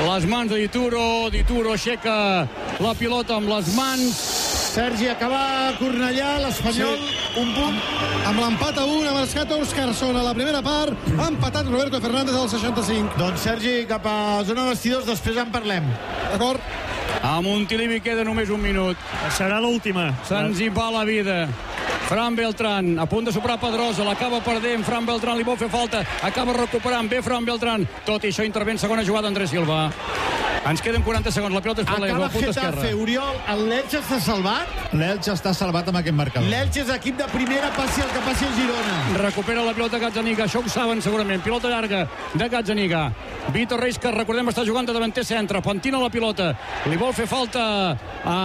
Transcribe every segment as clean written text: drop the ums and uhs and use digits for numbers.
Les mans de Dituro aixeca la pilota amb les mans. Sergi, acaba Cornellà, l'Espanyol, un punt. Amb l'empat a 1 ha marcat Óscarson a la primera part, ha empatat Roberto Fernández al 65. Doncs Sergi, cap a zona vestidors, després en parlem. D'acord. A Montilivi queda només un minut. Serà l'última. Se'ns hi va la vida. Fran Beltrán, a punt de superar Pedrosa, l'acaba perdent, Fran Beltrán li vol fer falta, acaba recuperant, bé Fran Beltrán, tot i això intervé en segona jugada Andrés Silva. Ens queden 40 segons, la pilota és per l'Elx, Acaba al punt d'esquerra. Getafe, Oriol, l'Elx està salvat? L'Elx està salvat amb aquest marcador. L'Elx és equip de primera, passi el que passi a Girona. Recupera la pilota Gazzaniga, això ho saben segurament. Pilota llarga de Gazzaniga. Vitor Reis, que recordem està jugant de davanter centre, pentina la pilota, li vol fer falta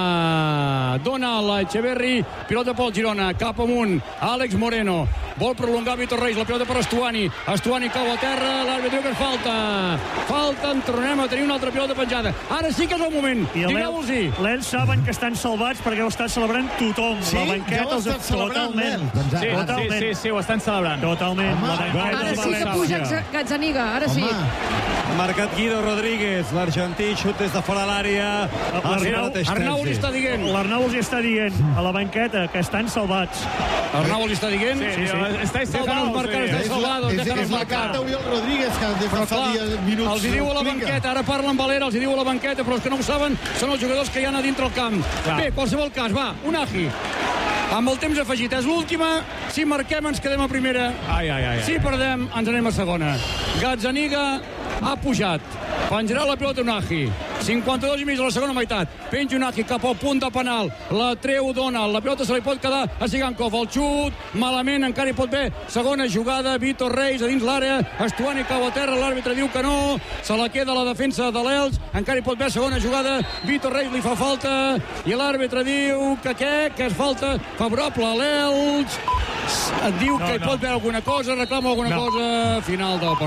a Donald Echeverri, pilota pel Girona, cap amunt, Àlex Moreno, vol prolongar Vitor Reis, la pilota per Estuani cau a terra, l'àrbitre diu que és falta, en tornem a tenir una altra pilota penjada. Ara sí que és el moment, digueu-los-hi. L'Elx saben que estan salvats perquè ho està celebrant tothom. Sí, la banqueta ja ho estan celebrant, totalment. Sí, ho estan celebrant. Totalment. Ara sí que puja Gazzaniga, ara sí. Ha marcat Guido Rodríguez, l'argentí, xut des de fora l'àrea. Arnau li està dient. L'Arnau els està dient a la banqueta que estan salvats. Arnau li està dient? Sí. Estáis Déjanos marcar, estáis salvados, déjanos marcar. Oriol Rodríguez, que fa Clar, minuts els hi diu a la banqueta, ara parla amb Valera, els hi diu a la banqueta, però els que no ho saben són els jugadors que hi ha a dintre el camp. Bé, qualsevol cas, va, Unai. Amb el temps afegit, és l'última. Si marquem, ens quedem a primera. Si perdem, ens anem a segona. Gazzaniga ha pujat. Penjarà la pilota Unai. 52 i mig a la segona meitat. Penja Unai cap al punt de penal. La treu Donald. La pilota se li pot quedar a Sigankov. El xut, malament, encara hi pot haver. Segona jugada, Vitor Reis a dins l'àrea. Estuani cau a terra, l'àrbitre diu que no. Se la queda la defensa de l'Elx. Encara hi pot haver segona jugada. Vitor Reis li fa falta. I l'àrbitre diu que és falta favorable a l'Elx. Diu que hi pot haver alguna cosa, reclama alguna cosa. Final del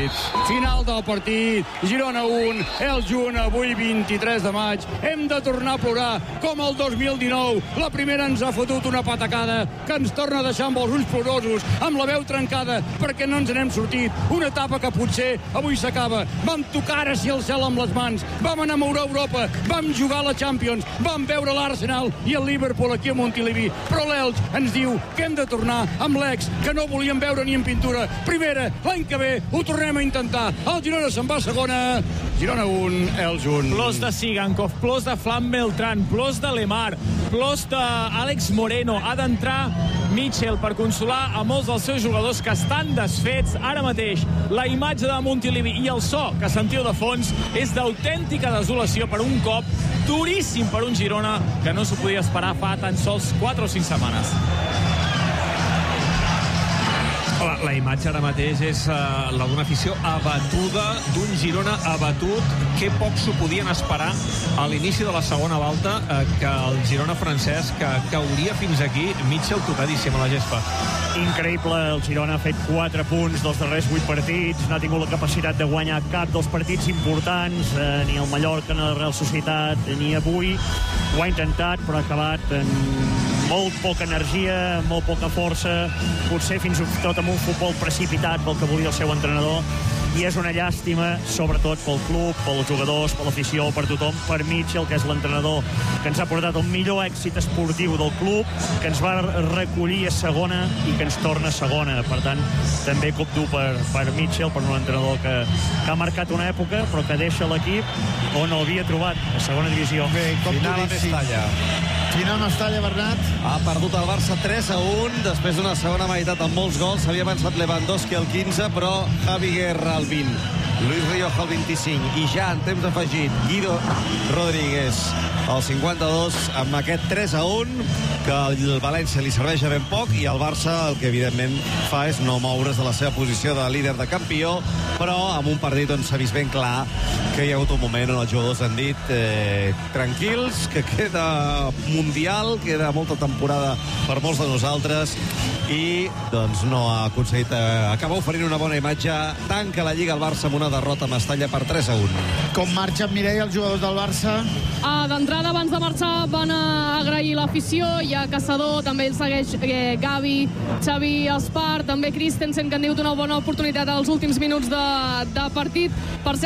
partit. Girona 1, Elx 1, avui 23 de maig. Hem de tornar a plorar com el 2019. La primera ens ha fotut una patacada que ens torna a deixar amb els ulls plorosos, amb la veu trencada, perquè no ens n'hem sortit. Una etapa que potser avui s'acaba. Vam tocar ara sí el cel amb les mans, vam enamorar Europa, vam jugar a la Champions, vam veure l'Arsenal i el Liverpool aquí a Montilivi. Però l'Elx ens diu que hem de tornar amb l'ex, que no volíem veure ni en pintura. Primera, l'any que ve ho tornem a intentar. El Girona se'n va a segona. Girona 1, Elx 1. Plors de Sigankov, plors de Fran Beltrán, plors de Lemar, plors d'Àlex Moreno. Ha d'entrar Mitchell per consolar a molts dels seus jugadors que estan desfets. Ara mateix la imatge de Montilivi i el so que sentiu de fons és d'autèntica desolació per un cop duríssim per un Girona que no s'ho podia esperar fa tan sols 4 o 5 setmanes. La imatge ara mateix és la d'una afició abatuda, d'un Girona abatut, que poc s'ho podien esperar a l'inici de la segona volta, que el Girona francès que cauria fins aquí, Mitchell tocadíssim a la gespa. Increïble, el Girona ha fet 4 punts dels darrers 8 partits, no ha tingut la capacitat de guanyar cap dels partits importants, ni el Mallorca, ni la Real Societat, ni avui. Ho ha intentat, però ha acabat molt poca energia, molt poca força, potser fins i tot amb un futbol precipitat pel que volia el seu entrenador, i és una llàstima, sobretot pel club, pels jugadors, per l'afició, per tothom, per Mitchell, que és l'entrenador que ens ha portat el millor èxit esportiu del club, que ens va recollir a segona i que ens torna a segona. Per tant, també cop dur per Mitchell, per un entrenador que ha marcat una època, però que deixa l'equip on el havia trobat, a segona divisió. Bé, final a Mestalla. Final Mestalla, Bernat. Ha perdut el Barça 3-1 després d'una segona meitat amb molts gols. S'havia avançat Lewandowski al 15, però Javi Guerra al 20, Luis Rioja al 25 i ja en temps afegit Guido Rodríguez al 52 amb aquest 3-1 que el València li serveix a ben poc i el Barça el que evidentment fa és no moure's de la seva posició de líder de campió, però amb un partit on s'ha vist ben clar que hi ha hagut un moment on els jugadors han dit tranquils, que queda Mundial, queda molta temporada per molts de nosaltres i doncs no ha aconseguit acabar oferint una bona imatge. Tanca la Lliga el Barça amb una derrota a Mestalla per 3-1. Com marxen, Mireia, els jugadors del Barça? D'entrada, abans de marxar, van a agrair l'afició. Hi ha Caçador, també el segueix Gavi, Xavi Espart, també Christensen, que han tingut una bona oportunitat als últims minuts de partit. Per cert,